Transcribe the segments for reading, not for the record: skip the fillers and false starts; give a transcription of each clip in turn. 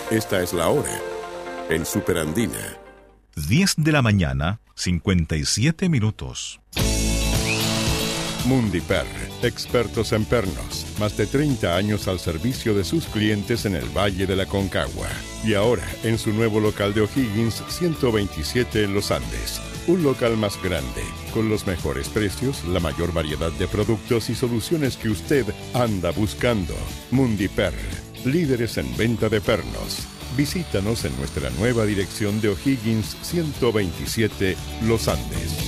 Esta es la hora en Super Andina. 10 de la mañana, 57 minutos. Mundiper, expertos en pernos. Más de 30 años al servicio de sus clientes en el Valle de la Concagua. Y ahora, en su nuevo local de O'Higgins, 127 en Los Andes. Un local más grande, con los mejores precios, la mayor variedad de productos y soluciones que usted anda buscando. Mundiper, líderes en venta de pernos. Visítanos en nuestra nueva dirección de O'Higgins 127, Los Andes.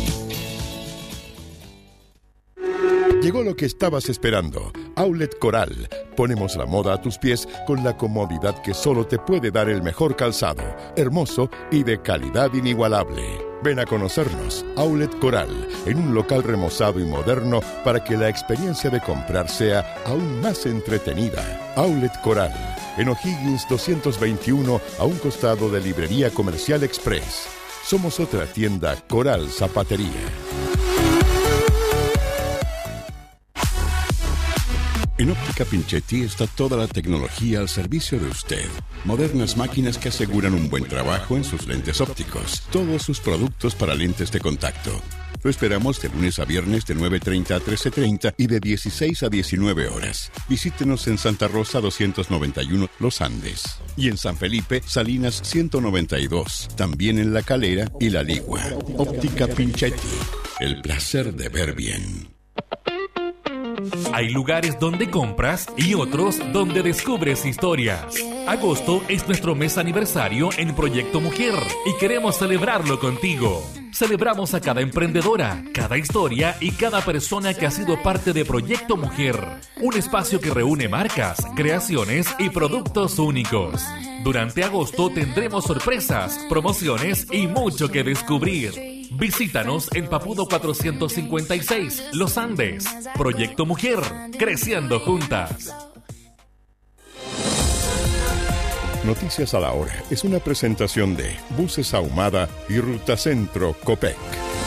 Llegó lo que estabas esperando. Outlet Coral. Ponemos la moda a tus pies con la comodidad que solo te puede dar el mejor calzado, hermoso y de calidad inigualable. Ven a conocernos, Outlet Coral, en un local remozado y moderno para que la experiencia de comprar sea aún más entretenida. Outlet Coral, en O'Higgins 221, a un costado de Librería Comercial Express. Somos otra tienda Coral Zapatería. En Óptica Pinchetti está toda la tecnología al servicio de usted. Modernas máquinas que aseguran un buen trabajo en sus lentes ópticos. Todos sus productos para lentes de contacto. Lo esperamos de lunes a viernes de 9:30 a 13:30 y de 16 a 19 horas. Visítenos en Santa Rosa 291, Los Andes. Y en San Felipe, Salinas 192. También en La Calera y La Ligua. Óptica Pinchetti. El placer de ver bien. Hay lugares donde compras y otros donde descubres historias. Agosto es nuestro mes aniversario en Proyecto Mujer y queremos celebrarlo contigo. Celebramos a cada emprendedora, cada historia y cada persona que ha sido parte de Proyecto Mujer. Un espacio que reúne marcas, creaciones y productos únicos. Durante agosto tendremos sorpresas, promociones y mucho que descubrir. Visítanos en Papudo 456, Los Andes. Proyecto Mujer, creciendo juntas. Noticias a la hora es una presentación de Buses Ahumada y Ruta Centro Copec.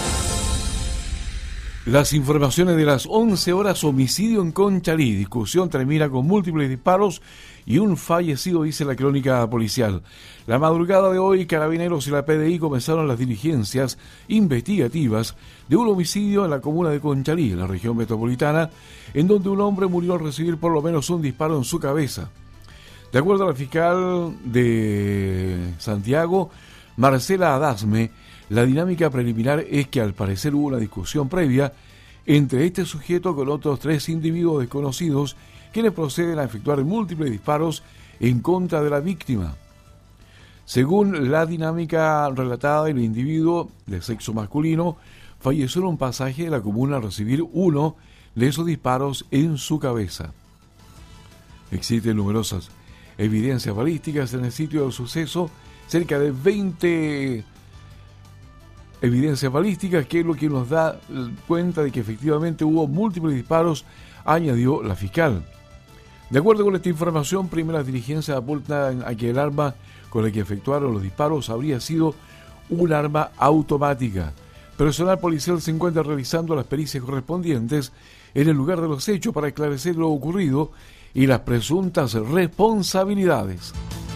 Las informaciones de las 11 horas: homicidio en Conchalí. Discusión termina con múltiples disparos y un fallecido, dice la crónica policial. La madrugada de hoy, Carabineros y la PDI comenzaron las diligencias investigativas de un homicidio en la comuna de Conchalí, en la región metropolitana, en donde un hombre murió al recibir por lo menos un disparo en su cabeza. De acuerdo a la fiscal de Santiago, Marcela Adasme, la dinámica preliminar es que al parecer hubo una discusión previa entre este sujeto con otros 3 individuos desconocidos, quienes proceden a efectuar múltiples disparos en contra de la víctima. Según la dinámica relatada, el individuo de sexo masculino falleció en un pasaje de la comuna al recibir uno de esos disparos en su cabeza. Existen numerosas evidencias balísticas en el sitio del suceso, cerca de 20 evidencias balísticas, que es lo que nos da cuenta de que efectivamente hubo múltiples disparos, añadió la fiscal. De acuerdo con esta información, primeras diligencias apuntan a que el arma con la que efectuaron los disparos habría sido un arma automática. Personal policial se encuentra realizando las pericias correspondientes en el lugar de los hechos para esclarecer lo ocurrido y las presuntas responsabilidades.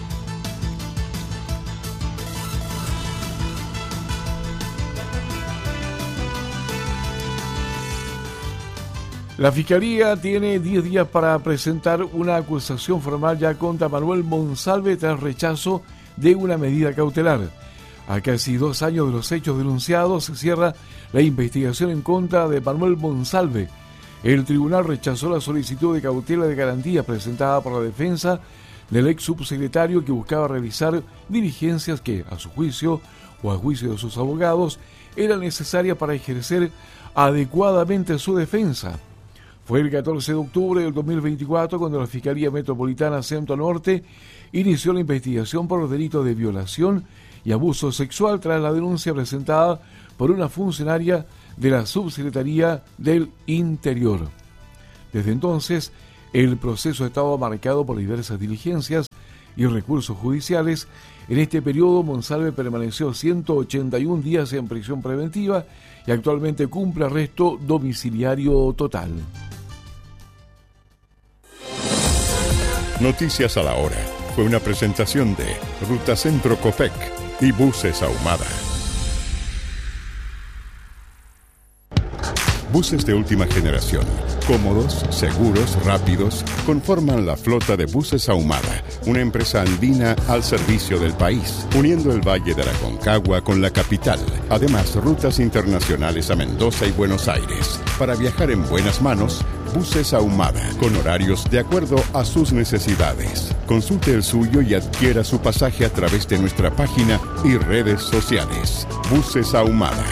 La Fiscalía tiene 10 días para presentar una acusación formal ya contra Manuel Monsalve tras rechazo de una medida cautelar. A casi 2 años de los hechos denunciados se cierra la investigación en contra de Manuel Monsalve. El tribunal rechazó la solicitud de cautela de garantía presentada por la defensa del ex subsecretario, que buscaba realizar diligencias que, a su juicio o a juicio de sus abogados, eran necesarias para ejercer adecuadamente su defensa. Fue el 14 de octubre del 2024 cuando la Fiscalía Metropolitana Centro Norte inició la investigación por los delitos de violación y abuso sexual tras la denuncia presentada por una funcionaria de la Subsecretaría del Interior. Desde entonces, el proceso ha estado marcado por diversas diligencias y recursos judiciales. En este periodo, Monsalve permaneció 181 días en prisión preventiva y actualmente cumple arresto domiciliario total. Noticias a la hora. fue una presentación de Ruta Centro Copec y Buses Ahumada. Buses de última generación, cómodos, seguros, rápidos, conforman la flota de Buses Ahumada, una empresa andina al servicio del país, uniendo el Valle de la Aconcagua con la capital. Además, rutas internacionales a Mendoza y Buenos Aires. Para viajar en buenas manos, Buses Ahumada, con horarios de acuerdo a sus necesidades. Consulte el suyo y adquiera su pasaje a través de nuestra página y redes sociales. Buses Ahumada.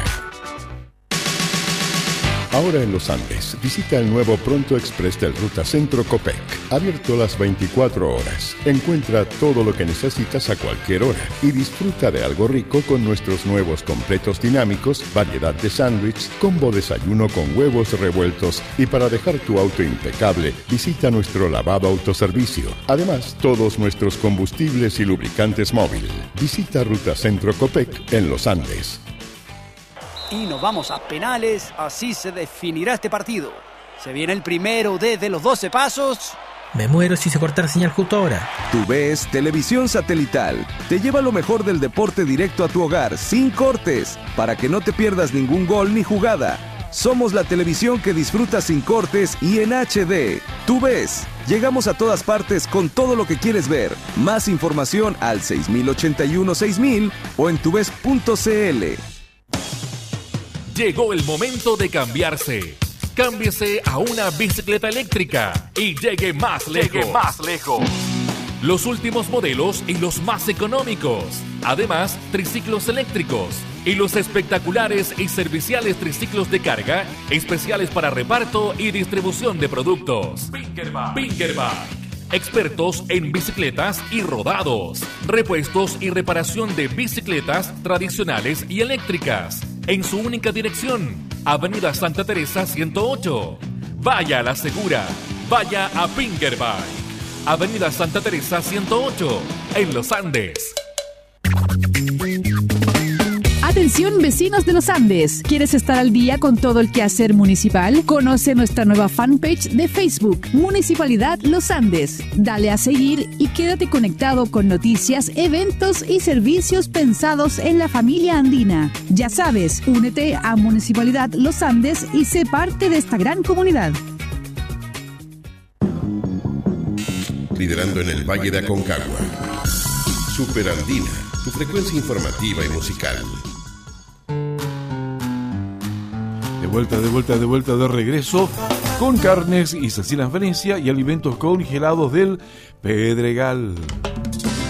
Ahora en los Andes, visita el nuevo Pronto Express del Ruta Centro Copec. Abierto las 24 horas. Encuentra todo lo que necesitas a cualquier hora y disfruta de algo rico con nuestros nuevos completos dinámicos, variedad de sándwich, combo desayuno con huevos revueltos y para dejar tu auto impecable, visita nuestro lavado autoservicio. Además, todos nuestros combustibles y lubricantes móvil. Visita Ruta Centro Copec en los Andes. Y nos vamos a penales, así se definirá este partido. Se viene el primero desde los 12 pasos. Me muero si se corta la señal justo ahora. TUVES Televisión Satelital te lleva lo mejor del deporte directo a tu hogar, sin cortes, para que no te pierdas ningún gol ni jugada. Somos la televisión que disfrutas sin cortes y en HD. TUVES. Llegamos a todas partes con todo lo que quieres ver. Más información al 6081-6000 o en tuves.cl. Llegó el momento de cambiarse. Cámbiese a una bicicleta eléctrica y llegue más lejos. Los últimos modelos y los más económicos. Además, triciclos eléctricos y los espectaculares y serviciales triciclos de carga, especiales para reparto y distribución de productos. Pinkerback. Expertos en bicicletas y rodados. Repuestos y reparación de bicicletas tradicionales y eléctricas. En su única dirección, Avenida Santa Teresa 108. Vaya a la segura, vaya a Pinkerback. Avenida Santa Teresa 108, en Los Andes. Atención, vecinos de Los Andes. ¿Quieres estar al día con todo el quehacer municipal? Conoce nuestra nueva fanpage de Facebook, Municipalidad Los Andes. Dale a seguir y quédate conectado con noticias, eventos y servicios pensados en la familia andina. Ya sabes, únete a Municipalidad Los Andes y sé parte de esta gran comunidad. Liderando en el Valle de Aconcagua. Superandina, tu frecuencia informativa y musical. De regreso con carnes y cecinas Venecia y alimentos congelados del Pedregal.